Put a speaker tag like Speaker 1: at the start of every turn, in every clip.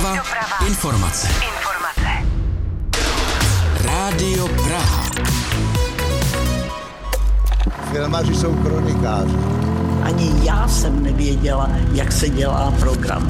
Speaker 1: Doprava. Informace. Rádio Praha.
Speaker 2: Filmaři jsou kronikáři.
Speaker 3: Ani já jsem nevěděla, jak se dělá program.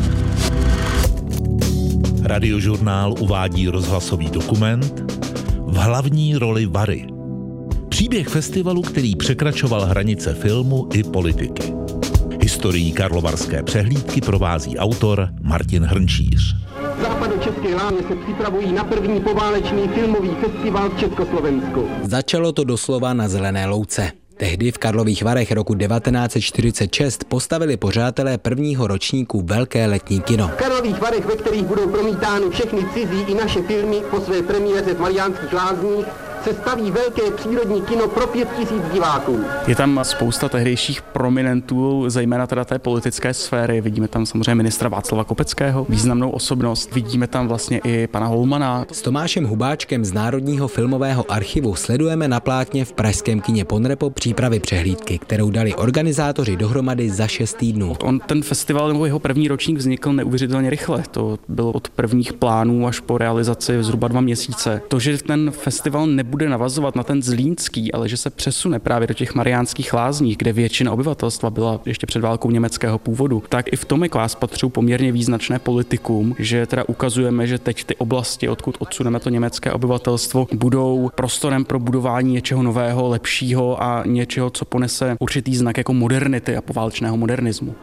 Speaker 4: Radiožurnál uvádí rozhlasový dokument v hlavní roli Vary. Příběh festivalu, který překračoval hranice filmu i politiky. Historií karlovarské přehlídky provází autor Martin Hrnčíř.
Speaker 5: Západočeské Láně se připravují na první poválečný filmový festival v Československu.
Speaker 6: Začalo to doslova na Zelené louce. Tehdy v Karlových Varech roku 1946 postavili pořadatelé prvního ročníku velké letní kino.
Speaker 5: V Karlových Varech, ve kterých budou promítány všechny cizí i naše filmy po své premiéře v Mariánských Lázních, se staví velké přírodní kino pro 5000 diváků.
Speaker 7: Je tam spousta tehdejších prominentů, zejména teda té politické sféry. Vidíme tam samozřejmě ministra Václava Kopeckého, významnou osobnost. Vidíme tam vlastně i pana Holmana.
Speaker 6: S Tomášem Hubáčkem z Národního filmového archivu sledujeme na plátně v pražském kině Ponrepo přípravy přehlídky, kterou dali organizátoři dohromady za 6 týdnů.
Speaker 7: Ten festival nebo jeho první ročník vznikl neuvěřitelně rychle. To bylo od prvních plánů až po realizaci zhruba 2 měsíce. To, že ten festival nebude navazovat na ten zlínský, ale že se přesune právě do těch Mariánských Lázních, kde většina obyvatelstva byla ještě před válkou německého původu, tak i v tom jako spatřují poměrně význačné politikum, že teda ukazujeme, že teď ty oblasti, odkud odsuneme to německé obyvatelstvo, budou prostorem pro budování něčeho nového, lepšího a něčeho, co ponese určitý znak jako modernity a poválečného modernismu.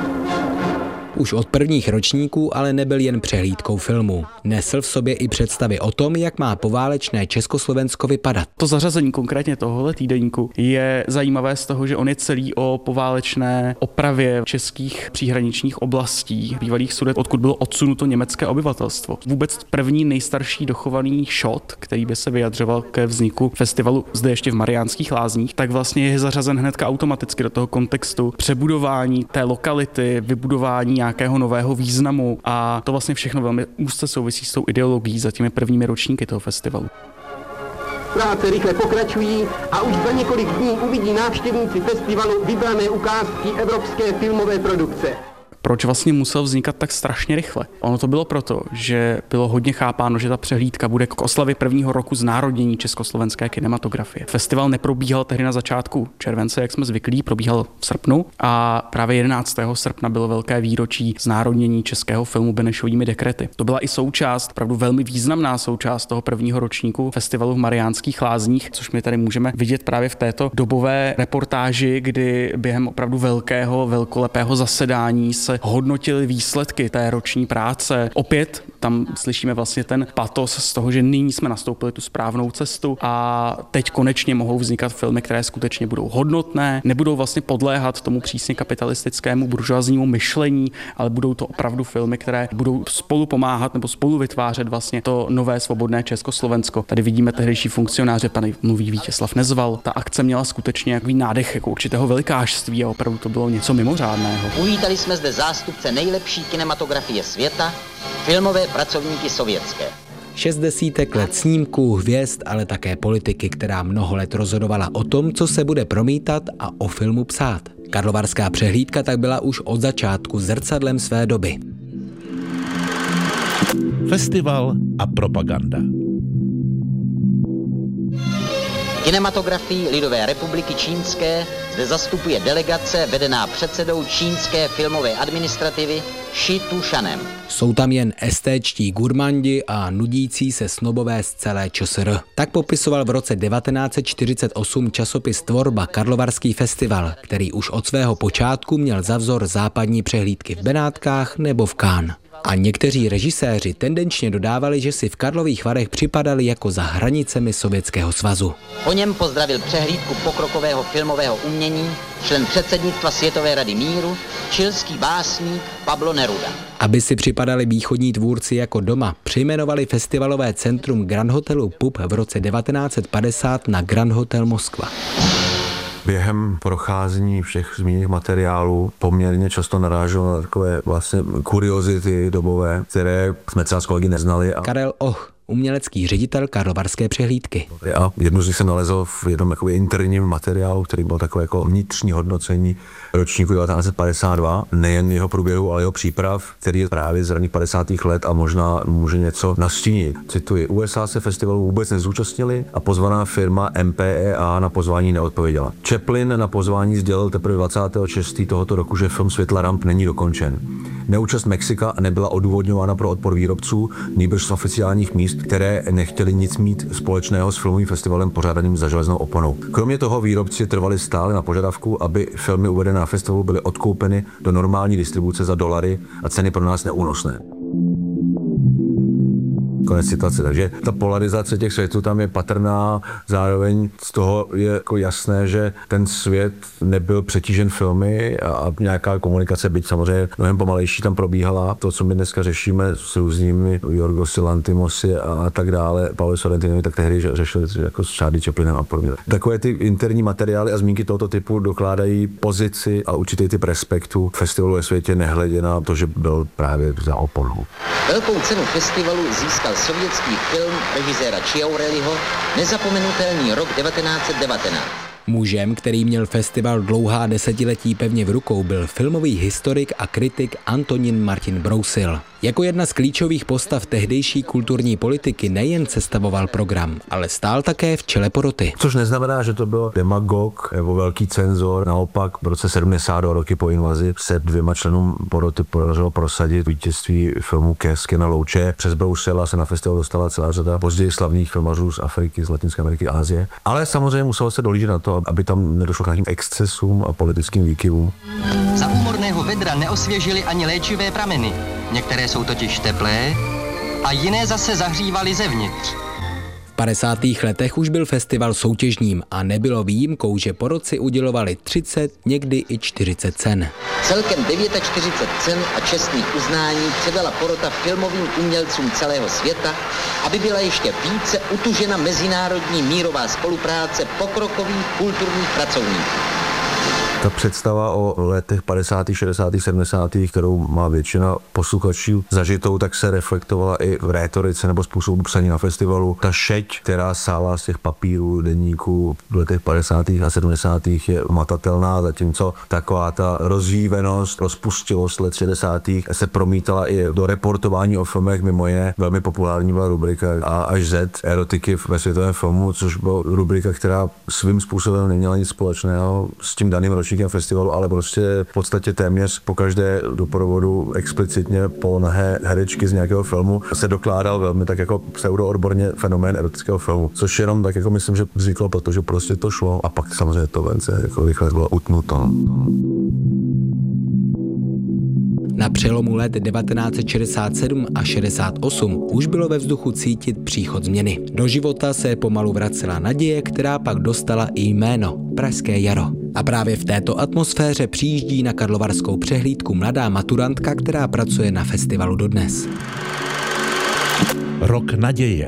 Speaker 6: Už od prvních ročníků ale nebyl jen přehlídkou filmu. Nesl v sobě i představy o tom, jak má poválečné Československo vypadat.
Speaker 7: To zařazení konkrétně tohohle týdeníku je zajímavé z toho, že on je celý o poválečné opravě českých příhraničních oblastí, bývalých Sudet, odkud bylo odsunuto německé obyvatelstvo. Vůbec první nejstarší dochovaný shot, který by se vyjadřoval ke vzniku festivalu zde ještě v Mariánských Lázních, tak vlastně je zařazen hnedka automaticky do toho kontextu přebudování té lokality, vybudování nějakého nového významu a to vlastně všechno velmi úzce souvisí s tou ideologií za těmi prvními ročníky toho festivalu.
Speaker 5: Práce rychle pokračují a už za několik dní uvidí návštěvníci festivalu vybrané ukázky evropské filmové produkce.
Speaker 7: Proč vlastně musel vznikat tak strašně rychle? Ono to bylo proto, že bylo hodně chápáno, že ta přehlídka bude k oslavě prvního roku znárodnění československé kinematografie. Festival neprobíhal tehdy na začátku července, jak jsme zvyklí, probíhal v srpnu a právě 11. srpna bylo velké výročí znárodnění českého filmu Benešovými dekrety. To byla i součást, opravdu velmi významná součást toho prvního ročníku festivalu v Mariánských Lázních, což my tady můžeme vidět právě v této dobové reportáži, kdy během opravdu velkolepého zasedání se hodnotili výsledky té roční práce. Opět tam slyšíme vlastně ten patos z toho, že nyní jsme nastoupili tu správnou cestu a teď konečně mohou vznikat filmy, které skutečně budou hodnotné, nebudou vlastně podléhat tomu přísně kapitalistickému buržoaznímu myšlení, ale budou to opravdu filmy, které budou spolu pomáhat nebo spolu vytvářet vlastně to nové svobodné Československo. Tady vidíme tehdejší funkcionáře, tady mluví Vítězslav Nezval. Ta akce měla skutečně jaký nádech jako určitého velikářství a opravdu to bylo něco mimořádného.
Speaker 8: Uvítali jsme zde zástupce nejlepší kinematografie světa, filmové pracovníky sovětské.
Speaker 6: 60 let snímků, hvězd, ale také politiky, která mnoho let rozhodovala o tom, co se bude promítat a o filmu psát. Karlovarská přehlídka tak byla už od začátku zrcadlem své doby.
Speaker 4: Festival a propaganda.
Speaker 8: Kinematografii Lidové republiky čínské zde zastupuje delegace vedená předsedou čínské filmové administrativy Shi Tushanem.
Speaker 6: Jsou tam jen estéčtí gurmandi a nudící se snobové z celé ČSR. Tak popisoval v roce 1948 časopis Tvorba Karlovarský festival, který už od svého počátku měl za vzor západní přehlídky v Benátkách nebo v Cannes. A někteří režiséři tendenčně dodávali, že si v Karlových Varech připadali jako za hranicemi Sovětského svazu.
Speaker 8: Po něm pozdravil přehlídku pokrokového filmového umění člen předsednictva Světové rady míru, chilský básník Pablo Neruda.
Speaker 6: Aby si připadali východní tvůrci jako doma, přejmenovali festivalové centrum Grand Hotelu Pub v roce 1950 na Grand Hotel Moskva.
Speaker 9: Během procházení všech zmíněných materiálů poměrně často narážel na takové vlastně kuriozity dobové, které jsme třeba s kolegy neznali.
Speaker 6: Karel Och, umělecký ředitel karlovarské přehlídky.
Speaker 9: A jednu z nich jsem nalezl v jednom interním materiálu, který byl takové jako vnitřní hodnocení ročníku 1952, nejen jeho průběhu, ale jeho příprav, který je právě z raných 50. let a možná může něco nastínit. Cituji, USA se festivalu vůbec nezúčastnili a pozvaná firma MPEA na pozvání neodpověděla. Chaplin na pozvání sdělil teprve 26. tohoto roku, že film Světla ramp není dokončen. Neúčast Mexika nebyla odůvodňována pro odpor výrobců, nýbrž z oficiálních míst, které nechtěli nic mít společného s filmovým festivalem pořádaným za železnou oponou. Kromě toho výrobci trvali stále na požadavku, aby filmy uvedené na festivalu byly odkoupeny do normální distribuce za dolary a ceny pro nás neúnosné. Konec citace. Takže ta polarizace těch světů tam je patrná, zároveň z toho je jako jasné, že ten svět nebyl přetížen filmy a nějaká komunikace, byť samozřejmě mnohem pomalejší, tam probíhala. To, co my dneska řešíme s různými Jorgosi Lantimosy a tak dále, Paolo Sorrentinovi, tak tehdy řešili jako s Charlie Chaplinem a podobně. Takové ty interní materiály a zmínky tohoto typu dokládají pozici a určitý typ respektu festivalu ve světě, nehledě na to, že byl právě za oponou.
Speaker 8: Velkou cenu festivalu získal sovětský film režiséra Chiaureliho Nezapomenutelný rok 1919.
Speaker 6: Mužem, který měl festival dlouhá desetiletí pevně v rukou, byl filmový historik a kritik Antonín Martin Brousil. Jako jedna z klíčových postav tehdejší kulturní politiky nejen sestavoval program, ale stál také v čele poroty.
Speaker 9: Což neznamená, že to byl demagog nebo velký cenzor. Naopak v roce 72, roky po invazi, se 2 členům poroty podařilo prosadit vítězství filmu Kézky na louče. Přes Brousila se na festival dostala celá řada později slavných filmařů z Afriky, z Latinské Ameriky, Asie. Ale samozřejmě muselo se dohlížet na to, aby tam nedošlo k nějakým excesům a politickým výkyvům.
Speaker 10: Za úmorného vedra neosvěžily ani léčivé prameny. Některé jsou totiž teplé a jiné zase zahřívaly zevnitř.
Speaker 6: V 50. letech už byl festival soutěžním a nebylo výjimkou, že porotci udělovali 30, někdy i 40 cen.
Speaker 8: Celkem 49 cen a čestných uznání předala porota filmovým umělcům celého světa, aby byla ještě více utužena mezinárodní mírová spolupráce pokrokových kulturních pracovníků.
Speaker 9: Ta představa o letech 50., 60., 70., kterou má většina posluchačů zažitou, tak se reflektovala i v rétorice nebo způsobu psaní na festivalu. Ta šeť, která sála z těch papírů, deníků v letech 50. a 70. je matatelná, zatímco taková ta rozvívenost, rozpustilost let 60. se promítala i do reportování o filmech, mimo jiné velmi populární byla rubrika A až Z erotiky ve světovém filmu, což byla rubrika, která svým způsobem neměla nic společného s tím daným ročníkem festivalu, ale prostě v podstatě téměř po každé doprovodu explicitně polonahé herečky z nějakého filmu se dokládal velmi tak jako pseudoodborně fenomén erotického filmu, což jenom tak jako myslím, že vzniklo, protože prostě to šlo a pak samozřejmě to vence jako rychle bylo utnuto.
Speaker 6: Na přelomu let 1967 a 68 už bylo ve vzduchu cítit příchod změny. Do života se pomalu vracela naděje, která pak dostala i jméno Pražské jaro. A právě v této atmosféře přijíždí na karlovarskou přehlídku mladá maturantka, která pracuje na festivalu dodnes.
Speaker 4: Rok naděje.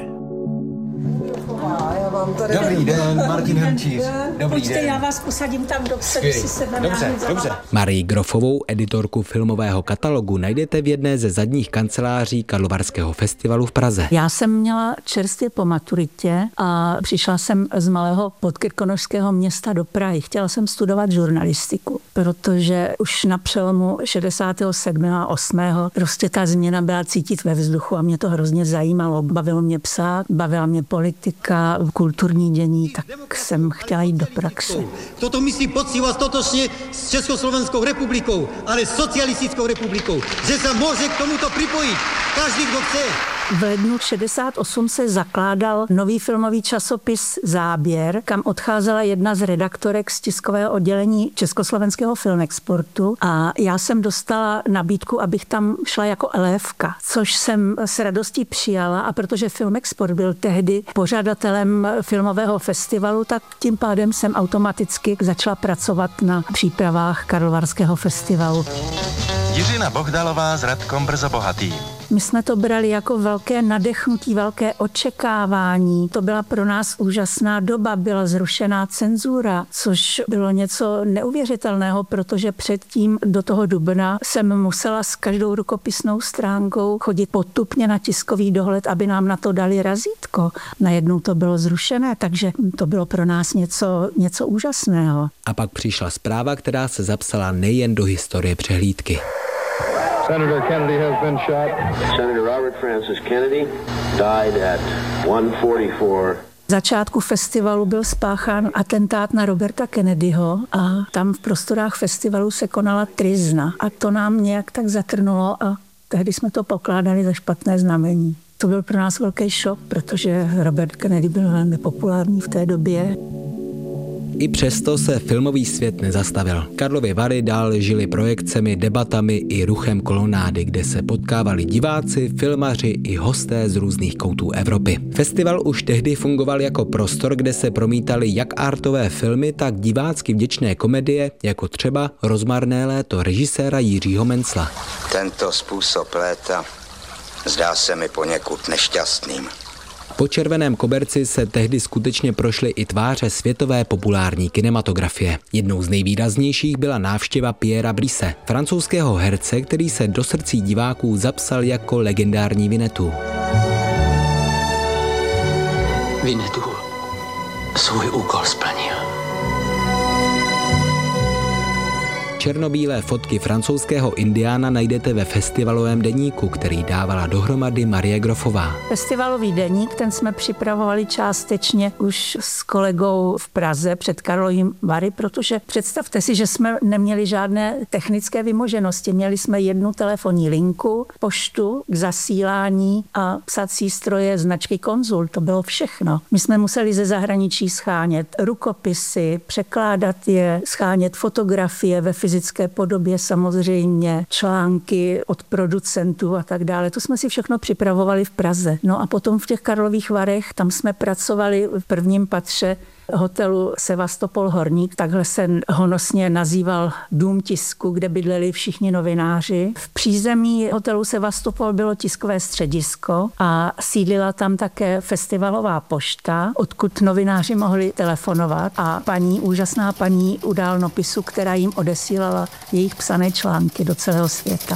Speaker 11: Dobrý den, Martin Hrnčíř. Dobrý
Speaker 12: Počkej,
Speaker 11: den.
Speaker 12: já vás posadím tam dopředu, si sedneme.
Speaker 11: Dobře.
Speaker 6: Marii Grofovou, editorku filmového katalogu, najdete v jedné ze zadních kanceláří Karlovarského festivalu v Praze.
Speaker 12: Já jsem měla čerstvě po maturitě a přišla jsem z malého podkrkonošského města do Prahy. Chtěla jsem studovat žurnalistiku, protože už na přelomu 67. a 8. prostě ta změna byla cítit ve vzduchu a mě to hrozně zajímalo. Bavilo mě psát, bavila mě politika, kulturní dění, tak jsem chtěla jít do praxe.
Speaker 13: Toto myslí poctivá stotočně s Československou republikou, ale socialistickou republikou, že se může k tomuto připojit každý, kdo chce.
Speaker 12: V lednu 68 se zakládal nový filmový časopis Záběr, kam odcházela jedna z redaktorek z tiskového oddělení Československého filmexportu a já jsem dostala nabídku, abych tam šla jako elévka, což jsem s radostí přijala a protože Filmexport byl tehdy pořadatelem filmového festivalu, tak tím pádem jsem automaticky začala pracovat na přípravách Karlovarského festivalu.
Speaker 14: Jiřina Bohdalová s Radkom Brzo bohatý.
Speaker 12: My jsme to brali jako velké nadechnutí, velké očekávání. To byla pro nás úžasná doba, byla zrušená cenzura, což bylo něco neuvěřitelného, protože předtím do toho dubna jsem musela s každou rukopisnou stránkou chodit potupně na tiskový dohled, aby nám na to dali razítko. Najednou to bylo zrušené, takže to bylo pro nás něco úžasného.
Speaker 6: A pak přišla zpráva, která se zapsala nejen do historie přehlídky.
Speaker 14: Senator Kennedy has been shot. Senator Robert Francis Kennedy died at 1:44.
Speaker 12: V začátku festivalu byl spáchán atentát na Roberta Kennedyho a tam v prostorách festivalu se konala tryzna. A to nám nějak tak zatrnulo a tehdy jsme to pokládali za špatné znamení. To byl pro nás velký šok, protože Robert Kennedy byl velmi populární v té době.
Speaker 6: I přesto se filmový svět nezastavil. Karlovy Vary dál žily projekcemi, debatami i ruchem kolonády, kde se potkávali diváci, filmaři i hosté z různých koutů Evropy. Festival už tehdy fungoval jako prostor, kde se promítaly jak artové filmy, tak divácky vděčné komedie, jako třeba Rozmarné léto režiséra Jiřího Mencla.
Speaker 15: Tento způsob léta zdá se mi poněkud nešťastným.
Speaker 6: Po červeném koberci se tehdy skutečně prošly i tváře světové populární kinematografie. Jednou z nejvýraznějších byla návštěva Pierra Brice, francouzského herce, který se do srdcí diváků zapsal jako legendární Winnetou.
Speaker 16: Winnetou svůj úkol splnil.
Speaker 6: Černobílé fotky francouzského indiána najdete ve festivalovém deníku, který dávala dohromady Marie Grofová.
Speaker 12: Festivalový deník, ten jsme připravovali částečně už s kolegou v Praze před Karlovými Vary, protože představte si, že jsme neměli žádné technické vymoženosti. Měli jsme jednu telefonní linku, poštu k zasílání a psací stroje značky Konzul. To bylo všechno. My jsme museli ze zahraničí schánět rukopisy, překládat je, schánět fotografie ve fyzické podobě, samozřejmě články od producentů a tak dále. To jsme si všechno připravovali v Praze. No a potom v těch Karlových Varech, tam jsme pracovali v prvním patře hotelu Sevastopol Horník, takhle se honosně nazýval dům tisku, kde bydleli všichni novináři. V přízemí hotelu Sevastopol bylo tiskové středisko a sídlila tam také festivalová pošta, odkud novináři mohli telefonovat a úžasná paní u dálnopisu, která jim odesílala jejich psané články do celého světa.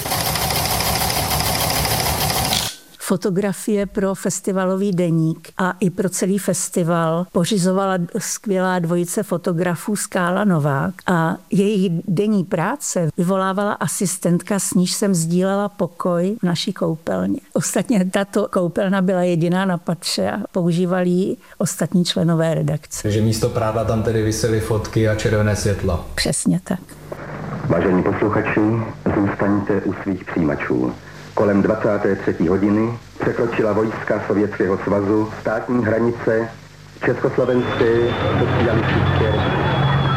Speaker 12: Fotografie pro festivalový deník a i pro celý festival pořizovala skvělá dvojice fotografů Skála Novák a jejich denní práce vyvolávala asistentka, s níž jsem sdílela pokoj v naší koupelně. Ostatně tato koupelna byla jediná na patře a používali ji ostatní členové redakce.
Speaker 11: Takže místo prádla tam tedy visely fotky a červené světlo.
Speaker 12: Přesně tak.
Speaker 17: Vážení posluchači, zůstaňte u svých přijímačů. Kolem 23. hodiny překročila vojska Sovětského svazu státní hranice Československé socialistické republiky.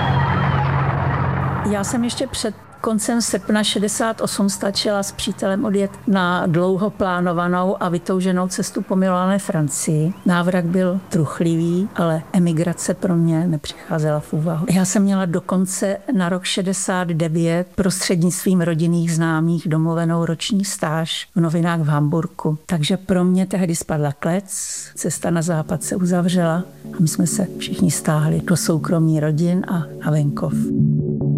Speaker 12: Já jsem ještě před koncem srpna 68 stačila s přítelem odjet na dlouho plánovanou a vytouženou cestu po milované Francii. Návrat byl truchlivý, ale emigrace pro mě nepřicházela v úvahu. Já jsem měla dokonce na rok 69 prostřednictvím rodinných známých domluvenou roční stáž v novinách v Hamburku. Takže pro mě tehdy spadla klec, cesta na západ se uzavřela a my jsme se všichni stáhli do soukromí rodin a na venkov.